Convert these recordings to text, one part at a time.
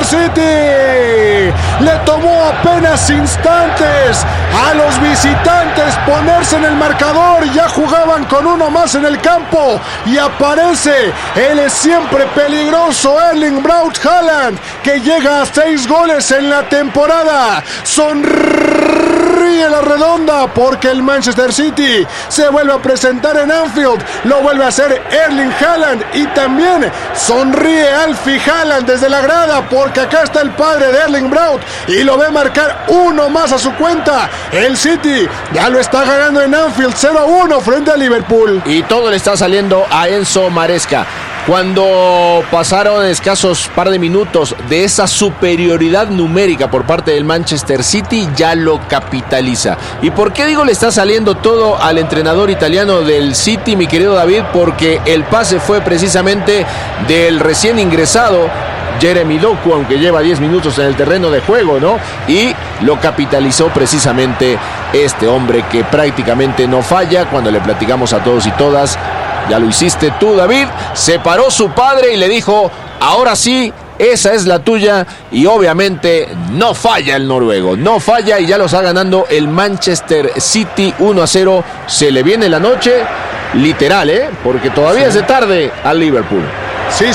Manchester City. Le tomó apenas instantes a los visitantes ponerse en el marcador. Ya jugaban con uno más en el campo y aparece el siempre peligroso Erling Braut Haaland, que llega a 6 goles en la temporada. Sonríe la redonda porque el Manchester City se vuelve a presentar en Anfield. Lo vuelve a hacer Erling Haaland y también sonríe Alfie Haaland desde la grada porque acá está el padre de Erling Braut y lo ve marcar uno más a su cuenta. El City ya lo está ganando en Anfield 0-1 frente a Liverpool. Y todo le está saliendo a Enzo Maresca. Cuando pasaron escasos par de minutos de esa superioridad numérica por parte del Manchester City, ya lo capitaliza. ¿Y por qué digo le está saliendo todo al entrenador italiano del City, mi querido David? Porque el pase fue precisamente del recién ingresado Jeremy Doku, aunque lleva 10 minutos en el terreno de juego, ¿no? Y lo capitalizó precisamente este hombre que prácticamente no falla. Cuando le platicamos a todos y todas, ya lo hiciste tú, David, se paró su padre y le dijo, ahora sí, esa es la tuya. Y obviamente no falla el noruego, no falla y ya lo está ganando el Manchester City 1-0. Se le viene la noche, literal, porque todavía es de tarde al Liverpool. Sí,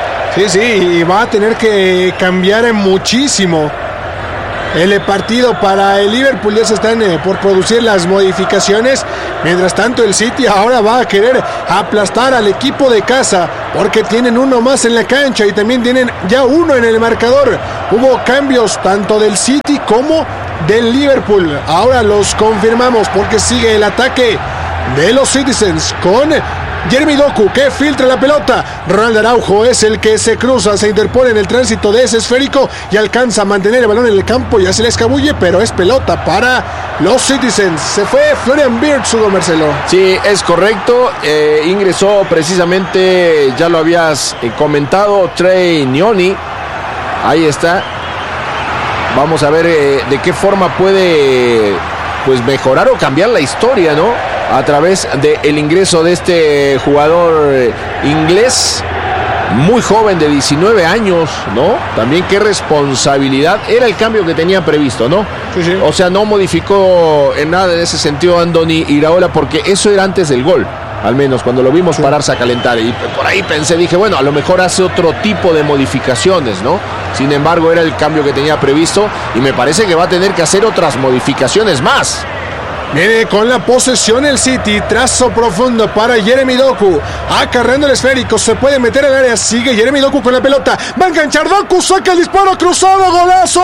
y va a tener que cambiar muchísimo el partido para el Liverpool. Ya se están por producir las modificaciones. Mientras tanto, el City ahora va a querer aplastar al equipo de casa porque tienen uno más en la cancha y también tienen ya uno en el marcador. Hubo cambios tanto del City como del Liverpool. Ahora los confirmamos porque sigue el ataque de los Citizens con Jeremy Doku, que filtra la pelota. Ronald Araujo es el que se cruza, se interpone en el tránsito de ese esférico y alcanza a mantener el balón en el campo. Ya se le escabulle, pero es pelota para los Citizens. Se fue Florian Wirtz, Hugo Marcelo. Sí, es correcto. Ingresó precisamente, ya lo habías comentado, Trey Nyoni. Ahí está. Vamos a ver de qué forma puede mejorar o cambiar la historia, ¿no? A través del ingreso de este jugador inglés, muy joven, de 19 años, ¿no? También qué responsabilidad. Era el cambio que tenía previsto, ¿no? Sí. O sea, no modificó en nada en ese sentido Andoni Iraola, porque eso era antes del gol. Al menos cuando lo vimos pararse a calentar. Y por ahí dije, bueno, a lo mejor hace otro tipo de modificaciones, ¿no? Sin embargo, era el cambio que tenía previsto y me parece que va a tener que hacer otras modificaciones más. Viene con la posesión el City, trazo profundo para Jeremy Doku, acarreando el esférico, se puede meter al área, sigue Jeremy Doku con la pelota, va a enganchar Doku, saca el disparo cruzado, golazo,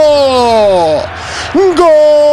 gol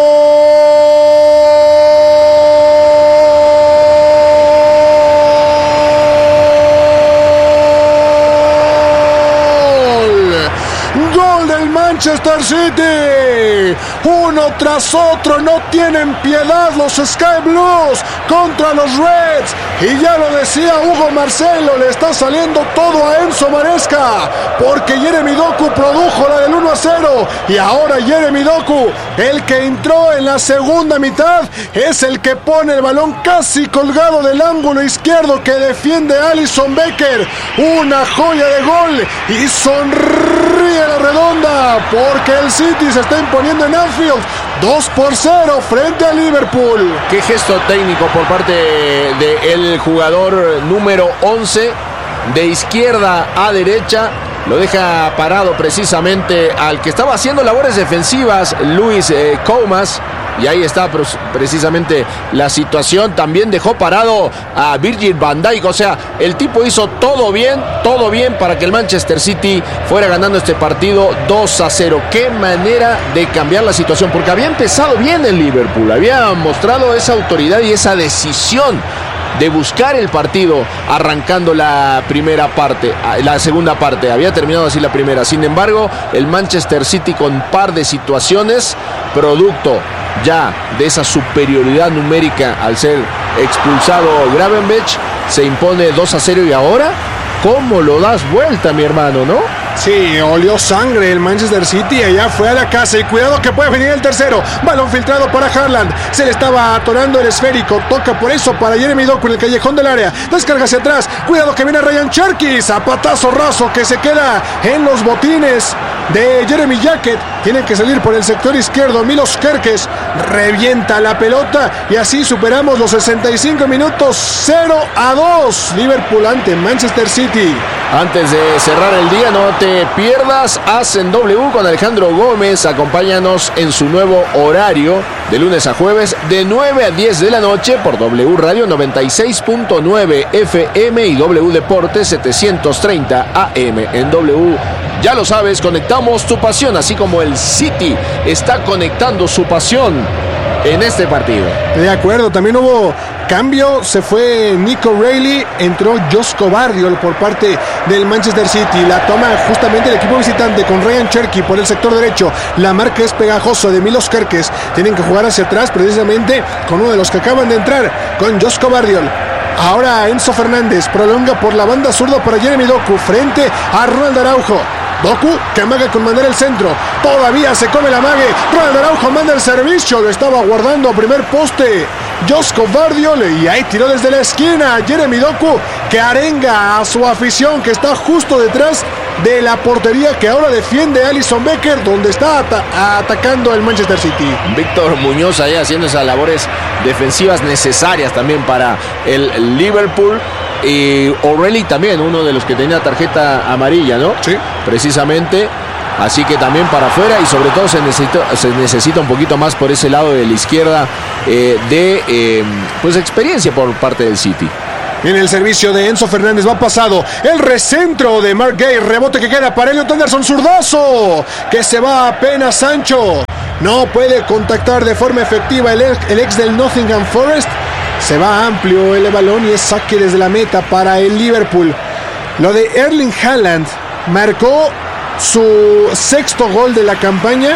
del Manchester City. Uno tras otro, no tienen piedad los Sky Blues contra los Reds. Y ya lo decía Hugo Marcelo, le está saliendo todo a Enzo Maresca, porque Jeremy Doku produjo la del 1-0. Y ahora Jeremy Doku, el que entró en la segunda mitad, es el que pone el balón casi colgado del ángulo izquierdo que defiende Alisson Becker. Una joya de gol y sonríe la redonda porque el City se está imponiendo en Anfield 2-0 frente a Liverpool. Qué gesto técnico por parte del jugador número 11, de izquierda a derecha. Lo deja parado precisamente al que estaba haciendo labores defensivas, Luis Comas. Y ahí está precisamente la situación. También dejó parado a Virgil van Dijk. O sea, el tipo hizo todo bien para que el Manchester City fuera ganando este partido 2-0. Qué manera de cambiar la situación, porque había empezado bien el Liverpool, había mostrado esa autoridad y esa decisión de buscar el partido arrancando la segunda parte. Había terminado así la primera. Sin embargo, el Manchester City con un par de situaciones, producto ya de esa superioridad numérica al ser expulsado Gravenberch, se impone 2-0. Y ahora, ¿cómo lo das vuelta, mi hermano, no? Sí, olió sangre el Manchester City, allá fue a la casa y cuidado que puede venir el tercero. Balón filtrado para Haaland, se le estaba atorando el esférico, toca por eso para Jeremy Doku en el callejón del área, descarga hacia atrás, cuidado que viene Ryan Cherki, zapatazo raso que se queda en los botines de Jeremy Jacket, tiene que salir por el sector izquierdo, Milos Kerkez revienta la pelota y así superamos los 65 minutos, 0-2, Liverpool ante Manchester City. Antes de cerrar el día, no te pierdas Haz en W con Alejandro Gómez. Acompáñanos en su nuevo horario de lunes a jueves de 9 a 10 de la noche por W Radio 96.9 FM y W Deportes 730 AM. En W, ya lo sabes, conectamos tu pasión, así como el City está conectando su pasión en este partido. De acuerdo, también hubo cambio, se fue Nico Reilly, entró Josko Bardiol por parte del Manchester City, la toma justamente el equipo visitante con Ryan Cherki por el sector derecho, la marca es pegajosa de Milos Kerkez, tienen que jugar hacia atrás precisamente con uno de los que acaban de entrar, con Josko Bardiol. Ahora Enzo Fernández prolonga por la banda zurda para Jeremy Doku frente a Ronald Araujo. Doku que amaga con mandar el centro, todavía se come la mague, Ronald Araujo manda el servicio, lo estaba guardando a primer poste Josko Bardiol y ahí tiró desde la esquina Jeremy Doku que arenga a su afición que está justo detrás de la portería que ahora defiende Alisson Becker, donde está atacando el Manchester City. Víctor Muñoz ahí haciendo esas labores defensivas necesarias también para el Liverpool. Y O'Reilly también, uno de los que tenía tarjeta amarilla, ¿no? Sí. Precisamente. Así que también para afuera y sobre todo se necesita un poquito más por ese lado de la izquierda pues experiencia por parte del City. Viene el servicio de Enzo Fernández, va pasado, el recentro de Mark Gay, rebote que queda para Elliot Anderson, zurdazo, que se va apenas Sancho, no puede contactar de forma efectiva el ex del Nottingham Forest, se va amplio el balón y es saque desde la meta para el Liverpool. Lo de Erling Haaland, marcó su sexto gol de la campaña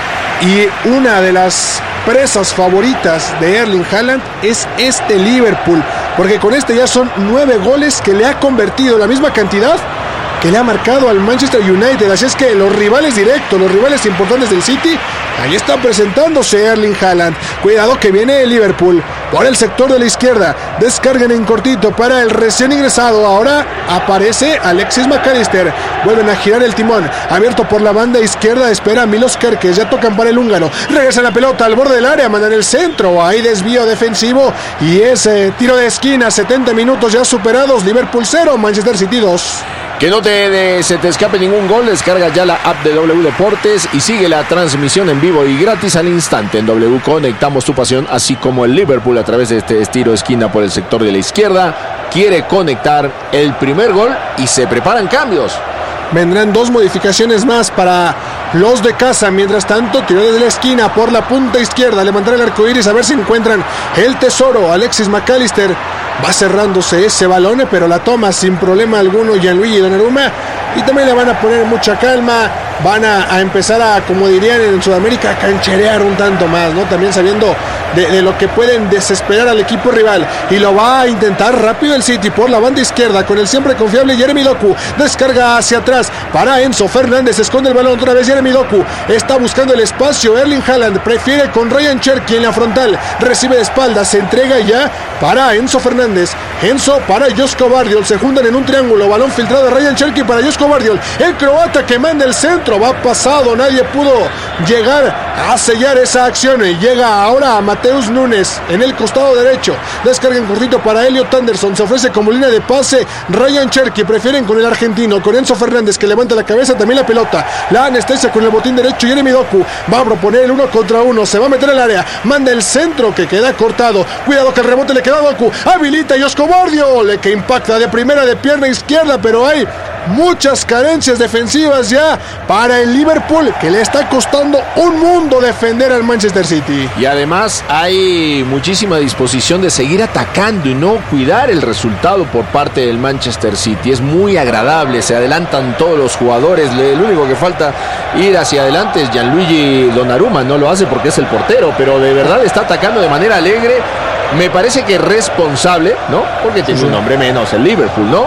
y una de las presas favoritas de Erling Haaland es este Liverpool, porque con este ya son 9 goles que le ha convertido, la misma cantidad que le ha marcado al Manchester United, así es que los rivales directos, los rivales importantes del City, ahí está presentándose Erling Haaland. Cuidado que viene el Liverpool por el sector de la izquierda, descargan en cortito para el recién ingresado, ahora aparece Alexis McAllister, vuelven a girar el timón, abierto por la banda izquierda, espera Milos Kerkez, ya tocan para el húngaro, regresa la pelota al borde del área, mandan el centro, hay desvío defensivo y ese tiro de esquina, 70 minutos ya superados, Liverpool 0, Manchester City 2. Que no se te escape ningún gol, descarga ya la app de W Deportes y sigue la transmisión en vivo y gratis al instante. En W conectamos tu pasión, así como el Liverpool a través de este tiro de esquina por el sector de la izquierda quiere conectar el primer gol y se preparan cambios. Vendrán 2 modificaciones más para los de casa. Mientras tanto, tiró desde la esquina por la punta izquierda, levantar el arco iris a ver si encuentran el tesoro. Alexis McAllister va cerrándose ese balón, pero la toma sin problema alguno Gianluigi Donnarumma. Y también le van a poner mucha calma, van a empezar a, como dirían en Sudamérica, a cancherear un tanto más, ¿no? También sabiendo de lo que pueden desesperar al equipo rival. Y lo va a intentar rápido el City por la banda izquierda con el siempre confiable Jeremy Doku. Descarga hacia atrás para Enzo Fernández, esconde el balón otra vez Jeremy Doku. Está buscando el espacio Erling Haaland, prefiere con Ryan Cherki en la frontal. Recibe de espaldas, se entrega ya para Enzo Fernández. Enzo para Josko Bardiol, se juntan en un triángulo, balón filtrado de Ryan Cherki para Josko Bardiol, el croata que manda el centro, va pasado, nadie pudo llegar a sellar esa acción y llega ahora a Mateus Nunes en el costado derecho, descarga en cortito para Elliot Anderson, se ofrece como línea de pase Ryan Cherki, prefieren con el argentino, con Enzo Fernández que levanta la cabeza, también la pelota, la anestesia con el botín derecho, Jeremy Doku va a proponer el 1 contra 1, se va a meter al área, manda el centro que queda cortado, cuidado que el rebote le queda a Doku, habilita a Josko Bardiol que impacta de primera de pierna izquierda, pero hay muchas carencias defensivas ya para el Liverpool, que le está costando un mundo defender al Manchester City. Y además hay muchísima disposición de seguir atacando y no cuidar el resultado por parte del Manchester City. Es muy agradable, se adelantan todos los jugadores, el único que falta ir hacia adelante es Gianluigi Donnarumma, no lo hace porque es el portero, pero de verdad está atacando de manera alegre. Me parece que responsable, ¿no? Porque tiene un hombre menos el Liverpool, ¿no?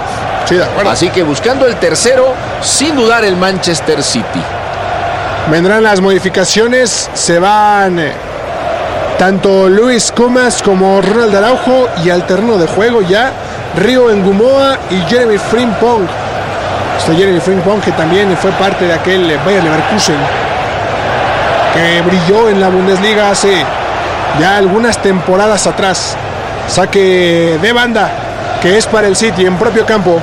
Sí, de acuerdo. Así que buscando el tercero, sin dudar el Manchester City. Vendrán las modificaciones, se van tanto Luis Comas como Ronald Araujo, y al terreno de juego ya Río Ngumoa y Jeremy Frimpong. Jeremy Frimpong, que también fue parte de aquel Bayer Leverkusen que brilló en la Bundesliga hace ya algunas temporadas atrás. Saque de banda que es para el City en propio campo.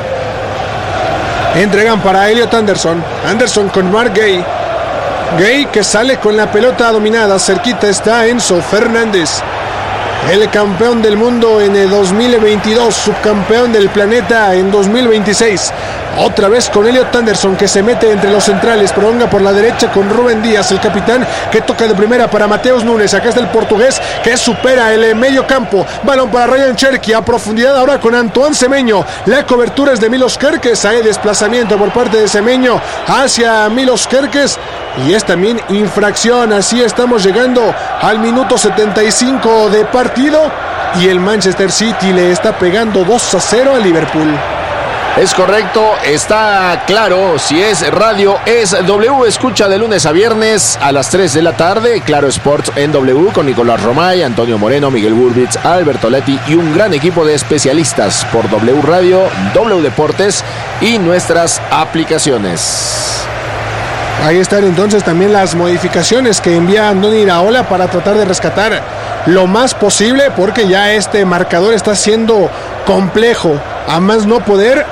Entregan para Elliot Anderson. Anderson con Mark Gay. Gay que sale con la pelota dominada. Cerquita está Enzo Fernández, el campeón del mundo en el 2022, subcampeón del planeta en 2026. Otra vez con Elliot Anderson, que se mete entre los centrales, prolonga por la derecha con Rubén Díaz, el capitán, que toca de primera para Mateus Nunes. Acá está el portugués que supera el medio campo. Balón para Ryan Cherki a profundidad ahora con Antoine Semenyo. La cobertura es de Milos Kerkez. Hay desplazamiento por parte de Semenyo hacia Milos Kerkez. Y es también infracción. Así estamos llegando al minuto 75 de partido. Y el Manchester City le está pegando 2-0 a Liverpool. Es correcto, está claro. Si es radio, es W. Escucha de lunes a viernes a las 3 de la tarde. Claro Sports en W con Nicolás Romay, Antonio Moreno, Miguel Burbitz, Alberto Leti y un gran equipo de especialistas por W Radio, W Deportes y nuestras aplicaciones. Ahí están entonces también las modificaciones que envía Andoni Iraola para tratar de rescatar lo más posible, porque ya este marcador está siendo complejo a más no poder.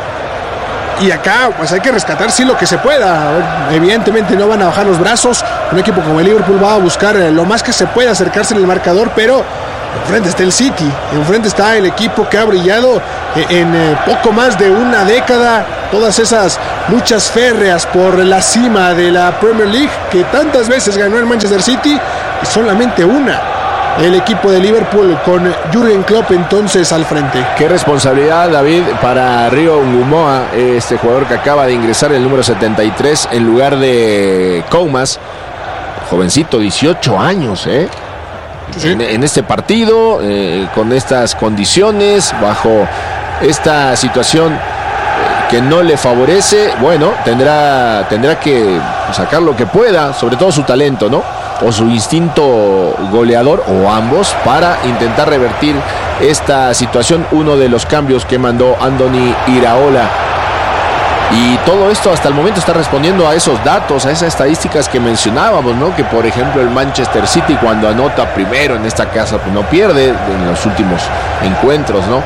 Y acá pues hay que rescatar sí lo que se pueda. Evidentemente no van a bajar los brazos. Un equipo como el Liverpool va a buscar lo más que se pueda acercarse en el marcador, pero enfrente está el City, enfrente está el equipo que ha brillado en poco más de una década. Todas esas luchas férreas por la cima de la Premier League que tantas veces ganó el Manchester City, y solamente una el equipo de Liverpool con Jürgen Klopp entonces al frente. Qué responsabilidad, David, para Río Ngumoa, este jugador que acaba de ingresar, el número 73 en lugar de Comas, jovencito, 18 años, Sí. En este partido, con estas condiciones, bajo esta situación que no le favorece. Bueno, tendrá que sacar lo que pueda, sobre todo su talento, ¿no? O su instinto goleador, o ambos, para intentar revertir esta situación. Uno de los cambios que mandó Andoni Iraola. Y todo esto hasta el momento está respondiendo a esos datos, a esas estadísticas que mencionábamos, ¿no? Que por ejemplo el Manchester City, cuando anota primero en esta casa, pues no pierde en los últimos encuentros, ¿no?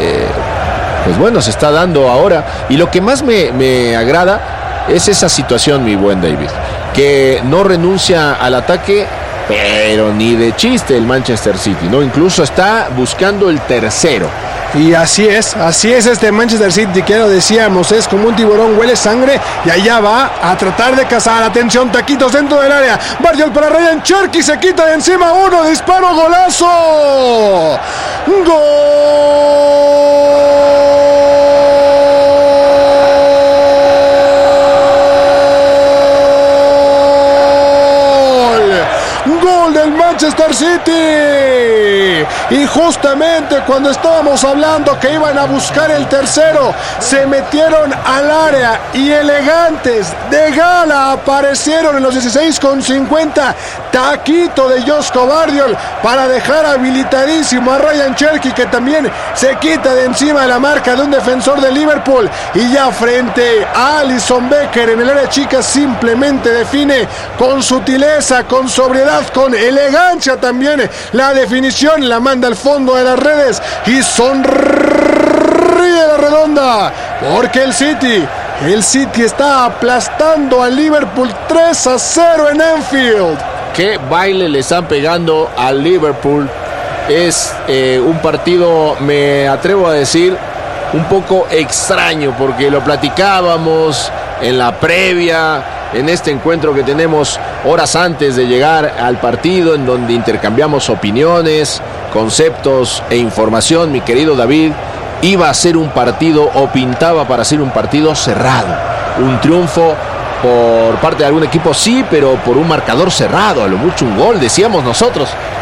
Pues bueno, se está dando ahora. Y lo que más me agrada es esa situación, mi buen David, que no renuncia al ataque, pero ni de chiste el Manchester City, ¿no? Incluso está buscando el tercero. Y así es este Manchester City, que ya lo decíamos, es como un tiburón, huele sangre, y allá va a tratar de cazar. Atención, taquitos dentro del área, Barriol para Ryan Cherki, se quita de encima uno, disparo, golazo, gol del Manchester City. Y justamente cuando estábamos hablando que iban a buscar el tercero, se metieron al área y elegantes de gala aparecieron en los 16:50. Taquito de Josko Bardiol para dejar habilitadísimo a Ryan Cherki, que también se quita de encima de la marca de un defensor de Liverpool, y ya frente a Alisson Becker en el área chica simplemente define con sutileza, con sobriedad, con elegancia también la definición, la manda al fondo de las redes y sonríe la redonda, porque el City está aplastando al Liverpool 3-0 en Anfield. Qué baile le están pegando al Liverpool. Es un partido, me atrevo a decir, un poco extraño, porque lo platicábamos en la previa, en este encuentro que tenemos horas antes de llegar al partido, en donde intercambiamos opiniones, conceptos e información. Mi querido David, iba a ser un partido, o pintaba para ser un partido cerrado, un triunfo por parte de algún equipo, sí, pero por un marcador cerrado, a lo mucho un gol, decíamos nosotros.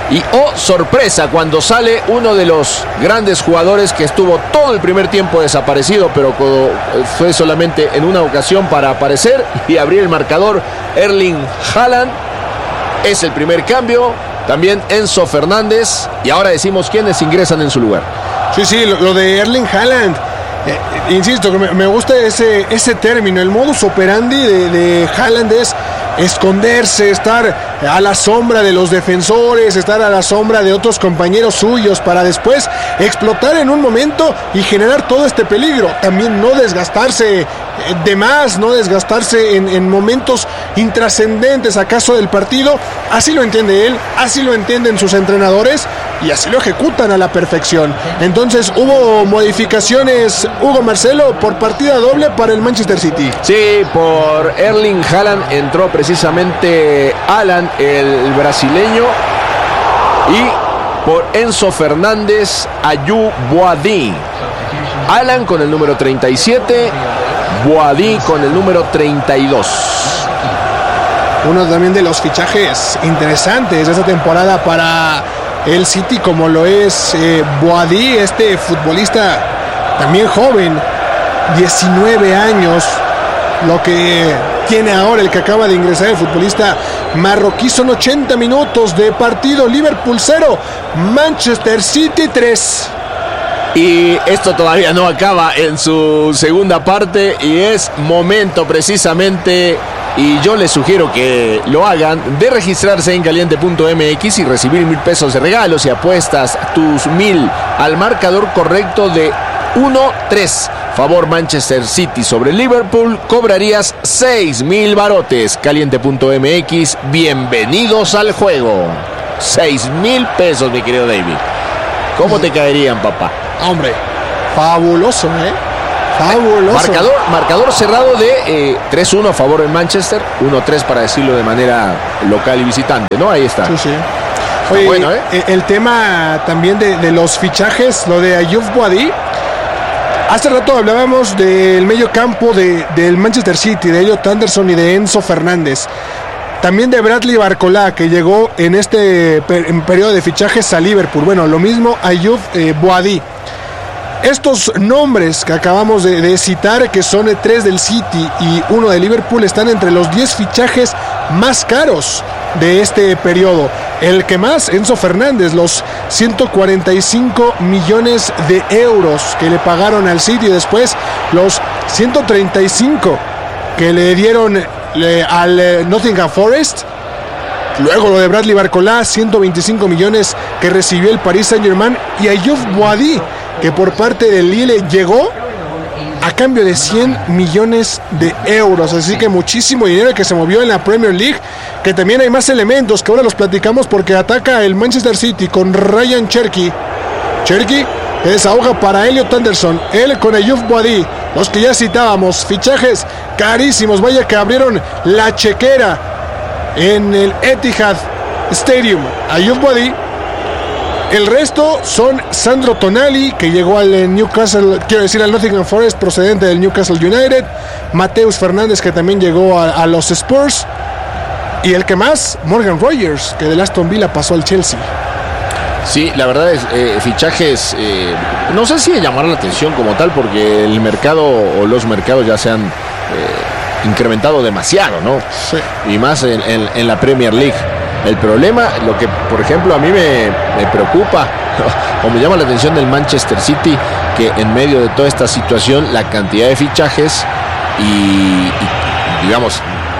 Y sorpresa, cuando sale uno de los grandes jugadores que estuvo todo el primer tiempo desaparecido, pero fue solamente en una ocasión para aparecer y abrir el marcador. Erling Haaland es el primer cambio, también Enzo Fernández, y ahora decimos quiénes ingresan en su lugar. Sí, lo de Erling Haaland, insisto, me gusta ese término, el modus operandi de Haaland es esconderse, estar a la sombra de los defensores, estar a la sombra de otros compañeros suyos para después explotar en un momento y generar todo este peligro. También no desgastarse de más, no desgastarse en momentos intrascendentes acaso del partido. Así lo entiende él, así lo entienden sus entrenadores y así lo ejecutan a la perfección. Entonces hubo modificaciones, Hugo Marcelo, por partida doble para el Manchester City. Sí, por Erling Haaland entró precisamente Alan, el brasileño, y por Enzo Fernández, Ayou Boadi. Alan con el número 37, Boadi con el número 32. Uno también de los fichajes interesantes de esta temporada para el City, como lo es Boadi, este futbolista también joven, 19 años, lo que tiene ahora el que acaba de ingresar, el futbolista marroquí. Son 80 minutos de partido. Liverpool 0, Manchester City 3. Y esto todavía no acaba en su segunda parte y es momento precisamente, y yo les sugiero que lo hagan, de registrarse en caliente.mx y recibir 1,000 pesos de regalos y apuestas tus 1,000 al marcador correcto de 1-3. Favor Manchester City sobre Liverpool, cobrarías 6,000 barotes. Caliente.mx, bienvenidos al juego. 6,000 pesos, mi querido David. ¿Cómo te caerían, papá? Hombre, fabuloso, fabuloso. Marcador cerrado de 3-1 a favor de Manchester, 1-3 para decirlo de manera local y visitante, ¿no? Ahí está. Sí. Oye, bueno, el tema también de los fichajes, lo de Ayou Boadi. Hace rato hablábamos del medio campo del Manchester City, de Elliot Anderson y de Enzo Fernández. También de Bradley Barcola, que llegó en este periodo de fichajes a Liverpool. Bueno, lo mismo Ayou Boadi. Estos nombres que acabamos de citar, que son 3 del City y 1 de Liverpool, están entre los 10 fichajes más caros de este periodo. El que más, Enzo Fernández, los 145 millones de euros que le pagaron al City, y después los 135 que le dieron al Nottingham Forest. Luego lo de Bradley Barcola, 125 millones que recibió el Paris Saint-Germain, y Ayou Boadi, que por parte del Lille llegó a cambio de 100 millones de euros. Así que muchísimo dinero que se movió en la Premier League, que también hay más elementos que ahora los platicamos, porque ataca el Manchester City con Ryan Cherki, que desahoga para Elliot Anderson, él con Ayou Boadi, los que ya citábamos, fichajes carísimos. Vaya que abrieron la chequera en el Etihad Stadium. Ayou Boadi. El resto son Sandro Tonali, que llegó al Newcastle, al Nottingham Forest, procedente del Newcastle United. Mateus Fernández, que también llegó a los Spurs. Y el que más, Morgan Rogers, que del Aston Villa pasó al Chelsea. Sí, la verdad es fichajes, no sé si llamar la atención como tal, porque el mercado o los mercados ya se han incrementado demasiado, ¿no? Sí. Y más en la Premier League. El problema, lo que por ejemplo a mí me preocupa o me llama la atención del Manchester City, que en medio de toda esta situación, la cantidad de fichajes y digamos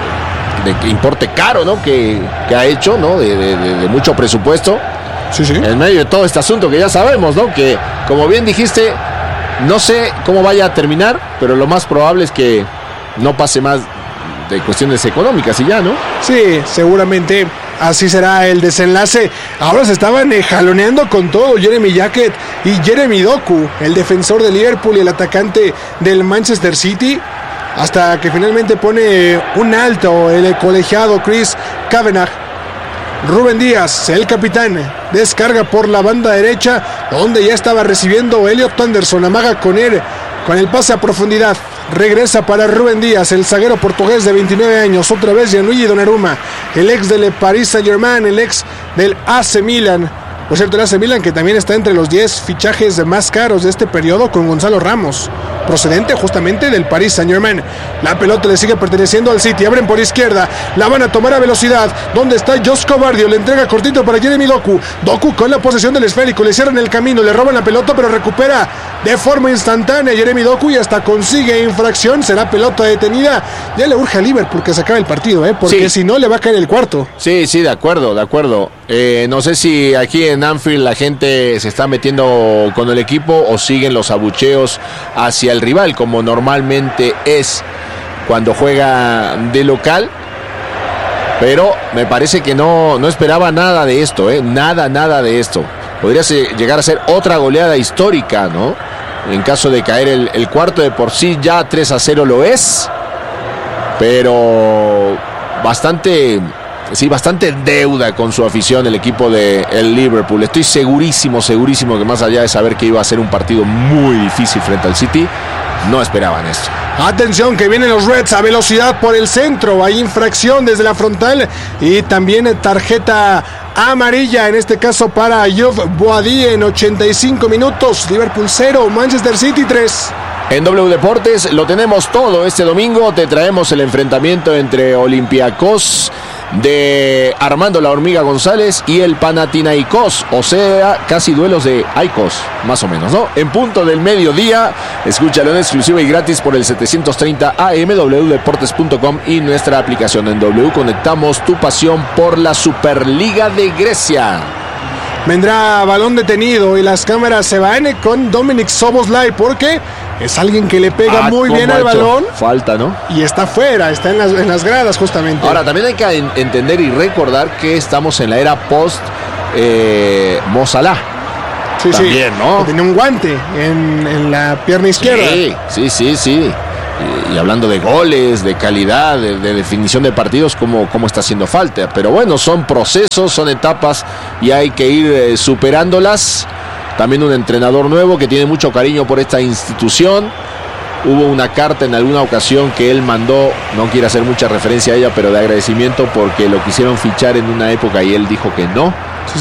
de importe caro, ¿no? que ha hecho, ¿no? De mucho presupuesto. Sí. En medio de todo este asunto que ya sabemos, ¿no? Que como bien dijiste, no sé cómo vaya a terminar, pero lo más probable es que no pase más de cuestiones económicas y ya, ¿no? Sí, seguramente así será el desenlace. Ahora se estaban jaloneando con todo Jeremy Jacket y Jeremy Doku, el defensor de Liverpool y el atacante del Manchester City, hasta que finalmente pone un alto el colegiado Chris Kavanagh. Rubén Díaz, el capitán, descarga por la banda derecha, donde ya estaba recibiendo Elliot Anderson, amaga con él, con el pase a profundidad. Regresa para Rubén Díaz, el zaguero portugués de 29 años. Otra vez Gianluigi Donnarumma, el ex del Paris Saint-Germain, el ex del AC Milan. Por cierto, el AC Milan que también está entre los 10 fichajes más caros de este periodo, con Gonzalo Ramos, procedente justamente del Paris Saint-Germain. La pelota le sigue perteneciendo al City. Abren por izquierda, la van a tomar a velocidad. ¿Dónde está Josko Bardio? Le entrega cortito para Jeremy Doku. Doku con la posesión del esférico, le cierran el camino, le roban la pelota, pero recupera de forma instantánea Jeremy Doku y hasta consigue infracción. Será pelota detenida. Ya le urge a Liverpool que se acabe el partido, porque si no le va a caer el cuarto. Sí, de acuerdo. No sé si aquí en Anfield la gente se está metiendo con el equipo o siguen los abucheos hacia el rival, como normalmente es cuando juega de local. Pero me parece que no esperaba nada de esto, nada de esto. Podría llegar a ser otra goleada histórica, ¿no? En caso de caer el cuarto. De por sí ya 3-0 lo es, pero bastante deuda con su afición el equipo del Liverpool. Estoy segurísimo que más allá de saber que iba a ser un partido muy difícil frente al City, no esperaban esto. Atención que vienen los Reds a velocidad por el centro. Hay infracción desde la frontal y también tarjeta amarilla, en este caso para Youssef Boadi en 85 minutos. Liverpool 0, Manchester City 3. En W Deportes lo tenemos todo este domingo. Te traemos el enfrentamiento entre Olympiacos de Armando la Hormiga González y el Panathinaikos, o sea, casi duelos de Aikos, más o menos, ¿no? En punto del mediodía, escúchalo en exclusiva y gratis por el 730 AM, wdeportes.com y nuestra aplicación. En W conectamos tu pasión por la Superliga de Grecia. Vendrá balón detenido y las cámaras se van con Dominik Szoboszlai porque es alguien que le pega muy bien al balón. Falta, ¿no? Y está afuera, está en las gradas justamente. Ahora, también hay que entender y recordar que estamos en la era post Mo Salah. Sí, también, ¿no? Tenía un guante en la pierna izquierda. Sí. Y hablando de goles, de calidad, de definición de partidos, cómo está haciendo falta. Pero bueno, son procesos, son etapas y hay que ir superándolas. También un entrenador nuevo que tiene mucho cariño por esta institución. Hubo una carta en alguna ocasión que él mandó, no quiero hacer mucha referencia a ella, pero de agradecimiento porque lo quisieron fichar en una época y él dijo que no.